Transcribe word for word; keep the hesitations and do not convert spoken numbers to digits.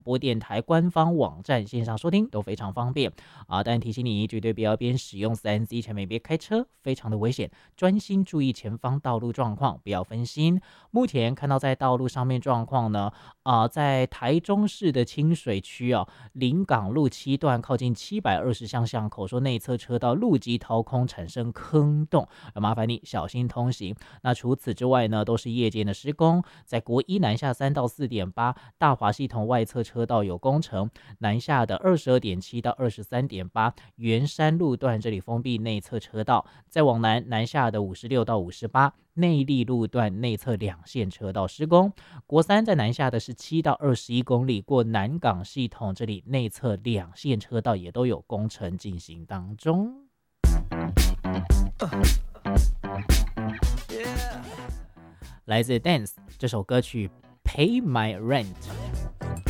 播电台官方网站线上收听都非常方便啊，但提醒你绝对不要边使用 四 C 前面边开车，非常的危险，专心注意前方道路状况，不要分心。目前看到在道路上面状况呢，啊、在台中市的清水区啊，临港路七段靠近七百二十巷巷口，说内侧车道路基掏空产生坑洞，麻烦你小心通行。那除此之外呢，都是夜间的施工，在国一南下三到四点八大华系统外侧车道有工程，南下的二十二点七到二十三点八圆山路段这里封闭内侧车道，再往南南下的五十六到五十八内坜路段内侧两线车道施工，国三在南下的是七到二十一公里过南港系统，这里内侧两线车道也都有工程进行当中。来自 Dance 这首歌曲 Pay My Rent。